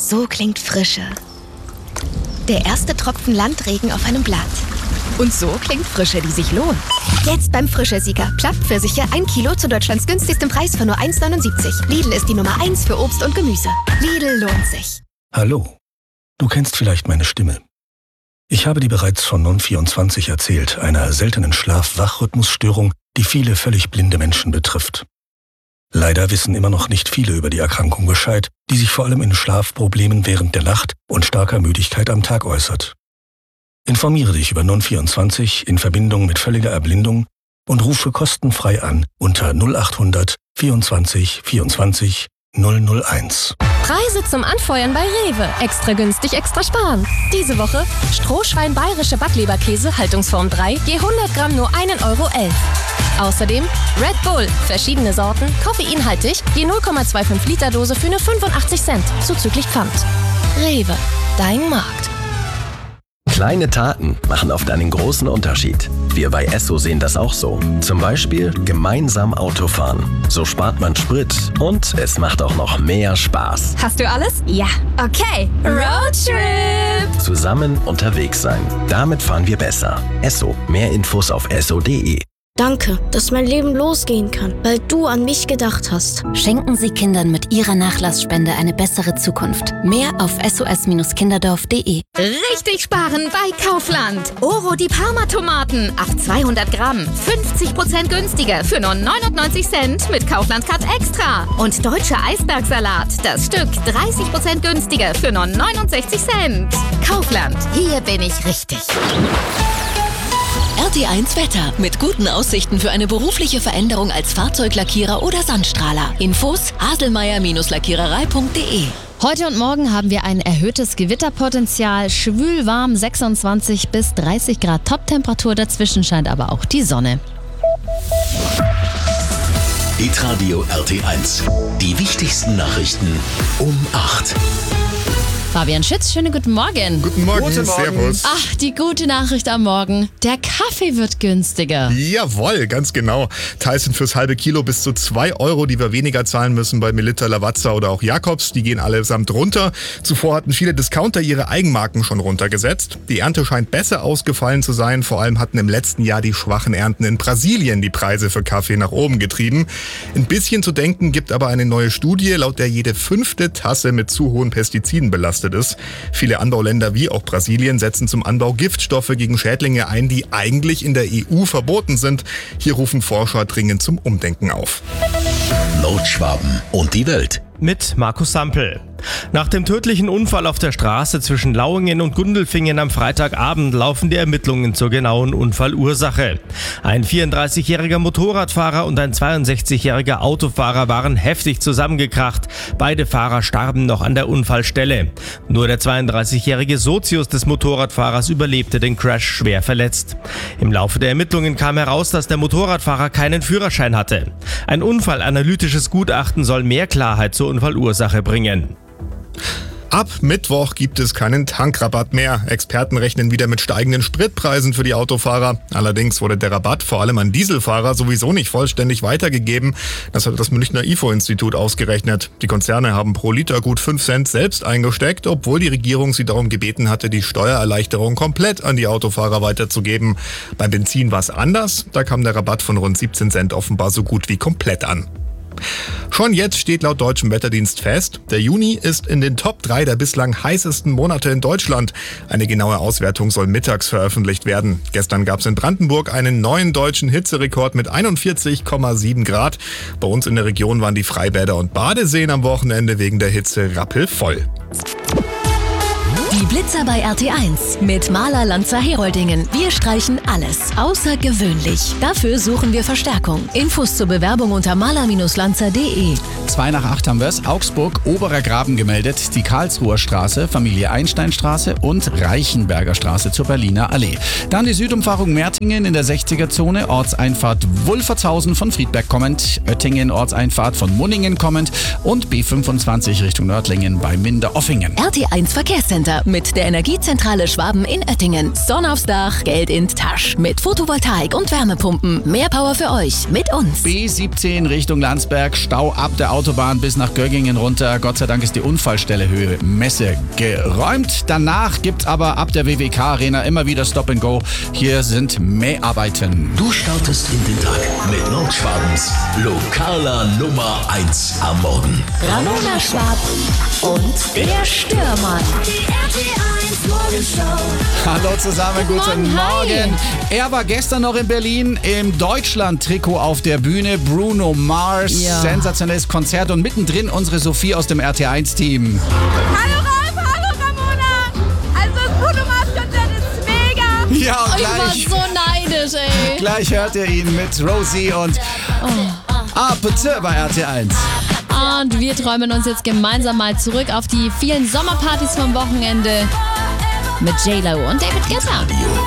So klingt Frische. Der erste Tropfen Landregen auf einem Blatt. Und so klingt Frische, die sich lohnt. Jetzt beim Frische-Sieger. Plattpfirsiche 1 Kilo zu Deutschlands günstigstem Preis für nur 1,79. Lidl ist die Nummer 1 für Obst und Gemüse. Lidl lohnt sich. Hallo, du kennst vielleicht meine Stimme. Ich habe dir bereits von Non24 erzählt, einer seltenen Schlaf-Wach-Rhythmusstörung, die viele völlig blinde Menschen betrifft. Leider wissen immer noch nicht viele über die Erkrankung Bescheid, die sich vor allem in Schlafproblemen während der Nacht und starker Müdigkeit am Tag äußert. Informiere dich über Non24 in Verbindung mit völliger Erblindung und rufe kostenfrei an unter 0800 24 24 001. Preise zum Anfeuern bei Rewe. Extra günstig, extra sparen. Diese Woche Strohschwein bayerische Backleberkäse, Haltungsform 3, je 100 Gramm nur 1,11 Euro. Außerdem Red Bull, verschiedene Sorten, koffeinhaltig, je 0,25 Liter Dose für nur 85 Cent, zuzüglich Pfand. Rewe, dein Markt. Kleine Taten machen oft einen großen Unterschied. Wir bei Esso sehen das auch so. Zum Beispiel gemeinsam Autofahren. So spart man Sprit und es macht auch noch mehr Spaß. Hast du alles? Ja. Okay. Roadtrip! Zusammen unterwegs sein. Damit fahren wir besser. Esso. Mehr Infos auf esso.de. Danke, dass mein Leben losgehen kann, weil du an mich gedacht hast. Schenken Sie Kindern mit Ihrer Nachlassspende eine bessere Zukunft. Mehr auf sos-kinderdorf.de. Richtig sparen bei Kaufland. Oro die Parma-Tomaten auf 200 Gramm. 50% günstiger für nur 99 Cent mit Kaufland Cut Extra. Und deutscher Eisbergsalat. Das Stück 30% günstiger für nur 69 Cent. Kaufland. Hier bin ich richtig. RT1 Wetter. Mit guten Aussichten für eine berufliche Veränderung als Fahrzeuglackierer oder Sandstrahler. Infos haselmeier-lackiererei.de. Heute und morgen haben wir ein erhöhtes Gewitterpotenzial. Schwül warm, 26 bis 30 Grad Toptemperatur. Dazwischen scheint aber auch die Sonne. Hitradio RT1. Die wichtigsten Nachrichten um 8. Fabian Schütz, schönen guten Morgen. Guten Morgen, servus. Ach, die gute Nachricht am Morgen. Der Kaffee wird günstiger. Jawohl, ganz genau. Teils sind fürs halbe Kilo bis zu 2 Euro, die wir weniger zahlen müssen bei Melitta, Lavazza oder auch Jakobs. Die gehen allesamt runter. Zuvor hatten viele Discounter ihre Eigenmarken schon runtergesetzt. Die Ernte scheint besser ausgefallen zu sein. Vor allem hatten im letzten Jahr die schwachen Ernten in Brasilien die Preise für Kaffee nach oben getrieben. Ein bisschen zu denken gibt aber eine neue Studie, laut der jede 5. Tasse mit zu hohen Pestiziden belastet ist. Viele Anbauländer wie auch Brasilien setzen zum Anbau Giftstoffe gegen Schädlinge ein, die eigentlich in der EU verboten sind. Hier rufen Forscher dringend zum Umdenken auf. Nordschwaben und die Welt. Mit Markus Sampel. Nach dem tödlichen Unfall auf der Straße zwischen Lauingen und Gundelfingen am Freitagabend laufen die Ermittlungen zur genauen Unfallursache. Ein 34-jähriger Motorradfahrer und ein 62-jähriger Autofahrer waren heftig zusammengekracht. Beide Fahrer starben noch an der Unfallstelle. Nur der 32-jährige Sozius des Motorradfahrers überlebte den Crash schwer verletzt. Im Laufe der Ermittlungen kam heraus, dass der Motorradfahrer keinen Führerschein hatte. Ein unfallanalytisches Gutachten soll mehr Klarheit zur Unfallursache bringen. Ab Mittwoch gibt es keinen Tankrabatt mehr. Experten rechnen wieder mit steigenden Spritpreisen für die Autofahrer. Allerdings wurde der Rabatt vor allem an Dieselfahrer sowieso nicht vollständig weitergegeben. Das hat das Münchner IFO-Institut ausgerechnet. Die Konzerne haben pro Liter gut 5 Cent selbst eingesteckt, obwohl die Regierung sie darum gebeten hatte, die Steuererleichterung komplett an die Autofahrer weiterzugeben. Beim Benzin war es anders. Da kam der Rabatt von rund 17 Cent offenbar so gut wie komplett an. Schon jetzt steht laut deutschem Wetterdienst fest, der Juni ist in den Top 3 der bislang heißesten Monate in Deutschland. Eine genaue Auswertung soll mittags veröffentlicht werden. Gestern gab es in Brandenburg einen neuen deutschen Hitzerekord mit 41,7 Grad. Bei uns in der Region waren die Freibäder und Badeseen am Wochenende wegen der Hitze rappelvoll. Die Blitzer bei RT1 mit Maler Lanzer Heroldingen. Wir streichen alles außergewöhnlich. Dafür suchen wir Verstärkung. Infos zur Bewerbung unter maler-lanzer.de. 2 nach 8 haben wir es. Augsburg, Oberer Graben gemeldet. Die Karlsruher Straße, Familie Einsteinstraße und Reichenberger Straße zur Berliner Allee. Dann die Südumfahrung Mertingen in der 60er-Zone. Ortseinfahrt Wulfertshausen von Friedberg kommend. Oettingen, Ortseinfahrt von Munningen kommend. Und B25 Richtung Nördlingen bei Minderoffingen. RT1 Verkehrscenter mit der Energiezentrale Schwaben in Oettingen. Sonne aufs Dach, Geld in die Tasche. Mit Photovoltaik und Wärmepumpen. Mehr Power für euch mit uns. B17 Richtung Landsberg. Stau ab der Autobahn bis nach Göggingen runter. Gott sei Dank ist die Unfallstelle Höhe Messe geräumt. Danach gibt's aber ab der WWK Arena immer wieder Stop and Go. Hier sind Mäharbeiten. Du startest in den Tag mit Nordschwabens lokaler Nummer 1 am Morgen. Ramona Schwab und der Stürmann. Die RT1 Morgenshow. Hallo zusammen, guten Morgen. Er war gestern noch in Berlin im Deutschland-Trikot auf der Bühne. Bruno Mars, sensationelles Konzert und mittendrin unsere Sophie aus dem RT1-Team. Hallo Ralf, hallo Ramona. Also das Bruno Mars-Konzert ist mega. Ja, und gleich, ich war so neidisch, ey. Gleich hört ihr ihn mit Rosie und Appetit bei RT1. Und wir träumen uns jetzt gemeinsam mal zurück auf die vielen Sommerpartys vom Wochenende mit J-Lo und David Guetta.